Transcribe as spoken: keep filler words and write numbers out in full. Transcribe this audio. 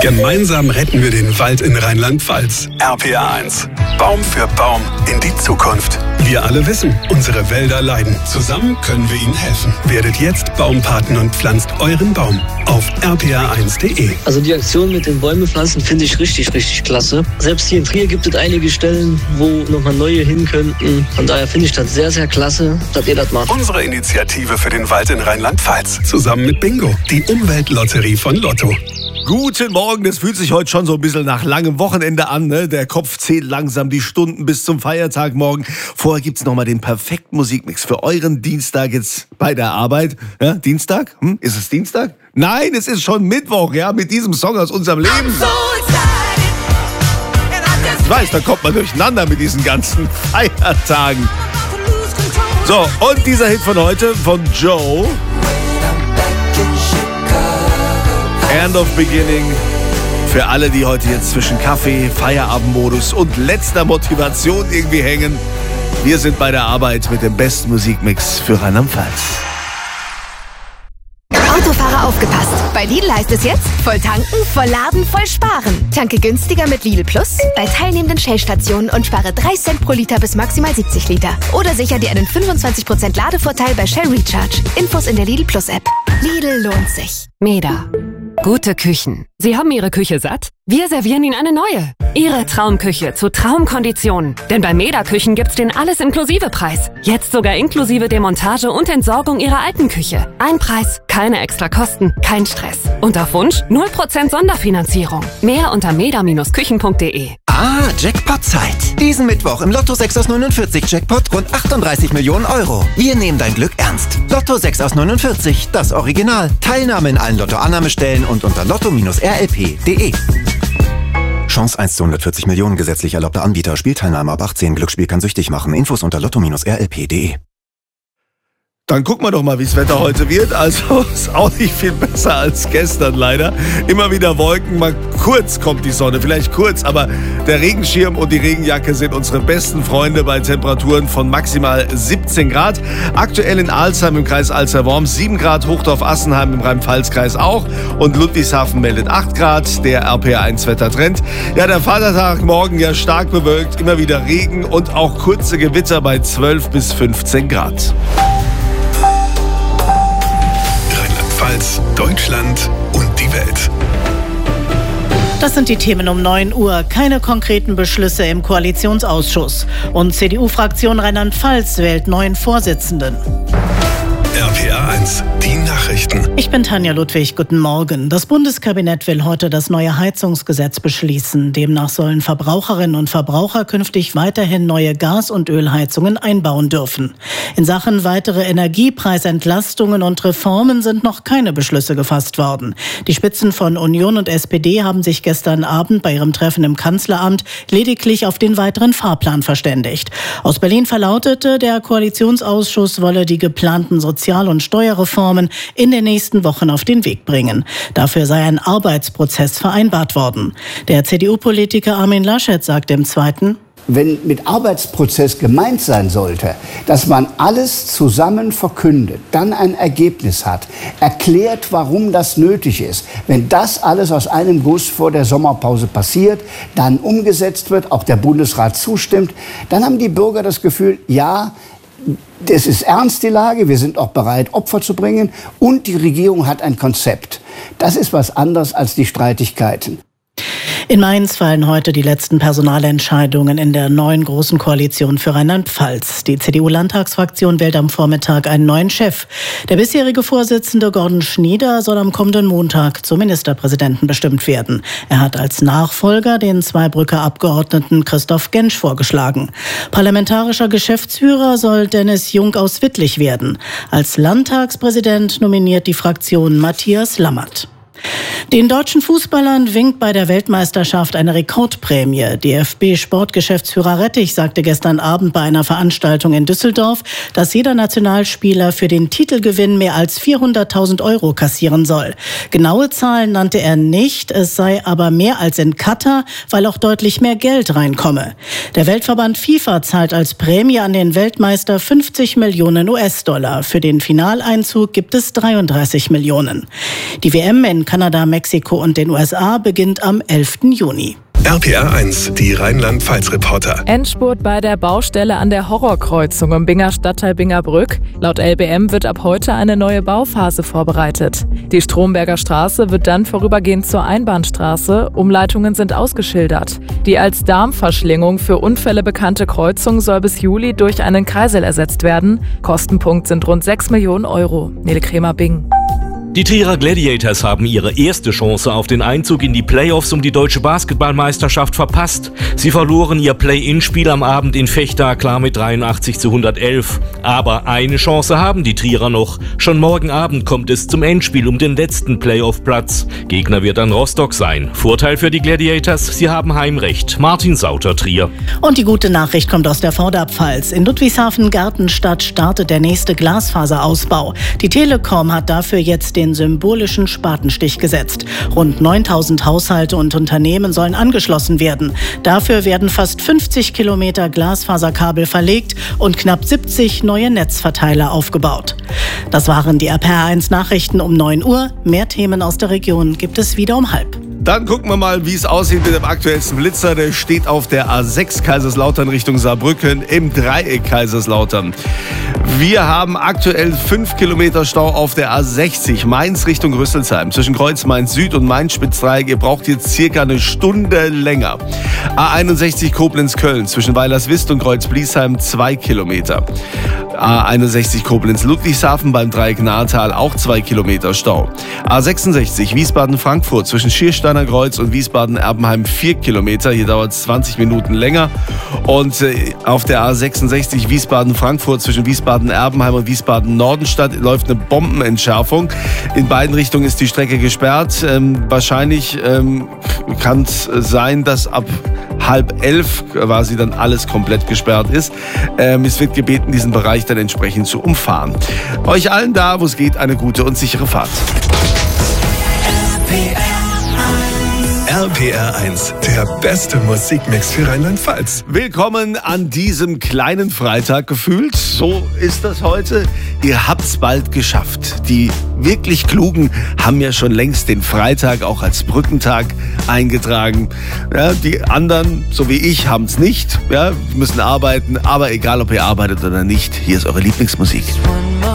Gemeinsam retten wir den Wald in Rheinland-Pfalz. R P R eins. Baum für Baum in die Zukunft. Wir alle wissen, unsere Wälder leiden. Zusammen können wir ihnen helfen. Werdet jetzt Baumpaten und pflanzt euren Baum auf r p r eins punkt d e. Also die Aktion mit den Bäume pflanzen finde ich richtig, richtig klasse. Selbst hier in Trier gibt es einige Stellen, wo nochmal neue hin könnten. Von daher finde ich das sehr, sehr klasse, dass ihr das macht. Unsere Initiative für den Wald in Rheinland-Pfalz. Zusammen mit Bingo, die Umweltlotterie von Lotto. Guten Morgen, das fühlt sich heute schon so ein bisschen nach langem Wochenende an, ne? Der Kopf zählt langsam die Stunden bis zum Feiertag morgen. Vorher gibt's nochmal den perfekten Musikmix für euren Dienstag jetzt bei der Arbeit. Ja, Dienstag? Hm? Ist es Dienstag? Nein, es ist schon Mittwoch, ja, mit diesem Song aus unserem Leben. Ich weiß, da kommt man durcheinander mit diesen ganzen Feiertagen. So, und dieser Hit von heute von Joe. End of Beginning. Für alle, die heute jetzt zwischen Kaffee, Feierabendmodus und letzter Motivation irgendwie hängen. Wir sind bei der Arbeit mit dem besten Musikmix für Rheinland-Pfalz. Autofahrer aufgepasst. Bei Lidl heißt es jetzt, voll tanken, voll laden, voll sparen. Tanke günstiger mit Lidl Plus bei teilnehmenden Shell-Stationen und spare drei Cent pro Liter bis maximal siebzig Liter. Oder sicher dir einen fünfundzwanzig Prozent Ladevorteil bei Shell Recharge. Infos in der Lidl Plus App. Lidl lohnt sich. Meda. Gute Küchen. Sie haben Ihre Küche satt? Wir servieren Ihnen eine neue. Ihre Traumküche zu Traumkonditionen. Denn bei Meda Küchen gibt's den Alles-Inklusive-Preis. Jetzt sogar inklusive Demontage und Entsorgung Ihrer alten Küche. Ein Preis, keine extra Kosten, kein Stress. Und auf Wunsch null Prozent Sonderfinanzierung. Mehr unter meda Bindestrich küchen punkt de. Ah, Jackpot-Zeit. Diesen Mittwoch im Lotto sechs aus neunundvierzig Jackpot rund achtunddreißig Millionen Euro. Wir nehmen dein Glück ernst. Lotto sechs aus neunundvierzig, das Original. Teilnahme in allen Lotto-Annahmestellen und unter lotto Bindestrich r l p punkt de. Chance eins zu hundertvierzig Millionen, gesetzlich erlaubter Anbieter. Spielteilnahme ab achtzehn. Glücksspiel kann süchtig machen. Infos unter lotto Bindestrich r l p punkt de. Dann gucken wir doch mal, wie das Wetter heute wird. Also ist auch nicht viel besser als gestern leider. Immer wieder Wolken, mal kurz kommt die Sonne, vielleicht kurz, aber der Regenschirm und die Regenjacke sind unsere besten Freunde bei Temperaturen von maximal siebzehn Grad. Aktuell in Alzheim im Kreis Alzey-Worms sieben Grad, Hochdorf-Assenheim im Rhein-Pfalz-Kreis auch und Ludwigshafen meldet acht Grad, der R P R eins Wettertrend. Ja, der Vatertag morgen ja stark bewölkt, immer wieder Regen und auch kurze Gewitter bei zwölf bis fünfzehn Grad. Rheinland-Pfalz, Deutschland und die Welt. Das sind die Themen um neun Uhr. Keine konkreten Beschlüsse im Koalitionsausschuss. Und C D U-Fraktion Rheinland-Pfalz wählt neuen Vorsitzenden. R P R eins, die Nachrichten. Ich bin Tanja Ludwig, guten Morgen. Das Bundeskabinett will heute das neue Heizungsgesetz beschließen. Demnach sollen Verbraucherinnen und Verbraucher künftig weiterhin neue Gas- und Ölheizungen einbauen dürfen. In Sachen weitere Energiepreisentlastungen und Reformen sind noch keine Beschlüsse gefasst worden. Die Spitzen von Union und S P D haben sich gestern Abend bei ihrem Treffen im Kanzleramt lediglich auf den weiteren Fahrplan verständigt. Aus Berlin verlautete, der Koalitionsausschuss wolle die geplanten Sozial- und Steuerreformen in den nächsten Wochen auf den Weg bringen. Dafür sei ein Arbeitsprozess vereinbart worden. Der C D U-Politiker Armin Laschet sagt im Zweiten: Wenn mit Arbeitsprozess gemeint sein sollte, dass man alles zusammen verkündet, dann ein Ergebnis hat, erklärt, warum das nötig ist, wenn das alles aus einem Guss vor der Sommerpause passiert, dann umgesetzt wird, auch der Bundesrat zustimmt, dann haben die Bürger das Gefühl, ja, das ist ernst, die Lage, wir sind auch bereit, Opfer zu bringen und die Regierung hat ein Konzept. Das ist was anderes als die Streitigkeiten. In Mainz fallen heute die letzten Personalentscheidungen in der neuen Großen Koalition für Rheinland-Pfalz. Die C D U-Landtagsfraktion wählt am Vormittag einen neuen Chef. Der bisherige Vorsitzende Gordon Schnieder soll am kommenden Montag zum Ministerpräsidenten bestimmt werden. Er hat als Nachfolger den Zweibrücker Abgeordneten Christoph Gensch vorgeschlagen. Parlamentarischer Geschäftsführer soll Dennis Jung aus Wittlich werden. Als Landtagspräsident nominiert die Fraktion Matthias Lammert. Den deutschen Fußballern winkt bei der Weltmeisterschaft eine Rekordprämie. D F B-Sportgeschäftsführer Rettich sagte gestern Abend bei einer Veranstaltung in Düsseldorf, dass jeder Nationalspieler für den Titelgewinn mehr als vierhunderttausend Euro kassieren soll. Genaue Zahlen nannte er nicht, es sei aber mehr als in Katar, weil auch deutlich mehr Geld reinkomme. Der Weltverband FIFA zahlt als Prämie an den Weltmeister fünfzig Millionen U S-Dollar. Für den Finaleinzug gibt es dreiunddreißig Millionen. Die W M in Kanada Mexiko und den U S A beginnt am elften Juni. R P R eins, die Rheinland-Pfalz-Reporter. Endspurt bei der Baustelle an der Horrorkreuzung im Binger Stadtteil Bingerbrück. Laut L B M wird ab heute eine neue Bauphase vorbereitet. Die Stromberger Straße wird dann vorübergehend zur Einbahnstraße. Umleitungen sind ausgeschildert. Die als Darmverschlingung für Unfälle bekannte Kreuzung soll bis Juli durch einen Kreisel ersetzt werden. Kostenpunkt sind rund sechs Millionen Euro. Nele Kremer, Bing. Die Trierer Gladiators haben ihre erste Chance auf den Einzug in die Playoffs um die deutsche Basketballmeisterschaft verpasst. Sie verloren ihr Play-in-Spiel am Abend in Vechta klar mit dreiundachtzig zu hundertelf. Aber eine Chance haben die Trierer noch. Schon morgen Abend kommt es zum Endspiel um den letzten Playoff-Platz. Gegner wird dann Rostock sein. Vorteil für die Gladiators, sie haben Heimrecht. Martin Sauter, Trier. Und die gute Nachricht kommt aus der Vorderpfalz. In Ludwigshafen-Gartenstadt startet der nächste Glasfaserausbau. Die Telekom hat dafür jetzt den symbolischen Spatenstich gesetzt. Rund neuntausend Haushalte und Unternehmen sollen angeschlossen werden. Dafür werden fast fünfzig Kilometer Glasfaserkabel verlegt und knapp siebzig neue Netzverteiler aufgebaut. Das waren die R P R eins Nachrichten um neun Uhr. Mehr Themen aus der Region gibt es wieder um halb. Dann gucken wir mal, wie es aussieht mit dem aktuellsten Blitzer. Der steht auf der A sechs Kaiserslautern Richtung Saarbrücken im Dreieck Kaiserslautern. Wir haben aktuell fünf Kilometer Stau auf der A sechzig Mainz Richtung Rüsselsheim. Zwischen Kreuz Mainz Süd und Mainz Spitzdreieck. Ihr braucht jetzt circa eine Stunde länger. A einundsechzig Koblenz-Köln zwischen Weilerswist und Kreuz Bliesheim zwei Kilometer. A einundsechzig Koblenz-Ludwigshafen beim Dreieck Nahetal auch zwei Kilometer Stau. A sechsundsechzig Wiesbaden-Frankfurt zwischen Schiersteiner Kreuz und Wiesbaden-Erbenheim vier Kilometer. Hier dauert es zwanzig Minuten länger. Und äh, auf der A sechsundsechzig Wiesbaden-Frankfurt zwischen Wiesbaden-Erbenheim und Wiesbaden-Nordenstadt läuft eine Bombenentschärfung. In beiden Richtungen ist die Strecke gesperrt. Ähm, wahrscheinlich ähm, kann es sein, dass ab halb elf quasi dann alles komplett gesperrt ist. Ähm, es wird gebeten, diesen Bereich dann entsprechend zu umfahren. Euch allen da, wo es geht, eine gute und sichere Fahrt. R P R eins, der beste Musikmix für Rheinland-Pfalz. Willkommen an diesem kleinen Freitag gefühlt. So ist das heute. Ihr habt's bald geschafft. Die wirklich Klugen haben ja schon längst den Freitag auch als Brückentag eingetragen. Ja, die anderen, so wie ich, haben's nicht. Ja, müssen arbeiten. Aber egal, ob ihr arbeitet oder nicht, hier ist eure Lieblingsmusik.